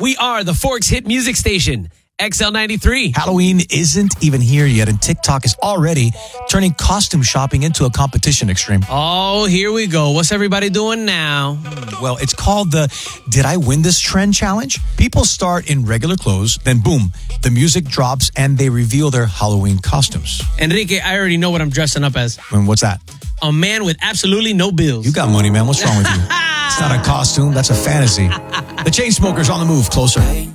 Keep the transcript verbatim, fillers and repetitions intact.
We are the Forks Hit Music Station, X L ninety-three. Halloween isn't even here yet, and TikTok is already turning costume shopping into a competition, Extreme. Oh, here we go. What's everybody doing now? Well, it's called the Did I Win This Trend Challenge. People start in regular clothes, then boom, the music drops and they reveal their Halloween costumes. Enrique, I already know what I'm dressing up as. And what's that? A man with absolutely no bills. You got money, man. What's wrong with you? It's not a costume. That's a fantasy. The Chainsmokers on the move. Closer.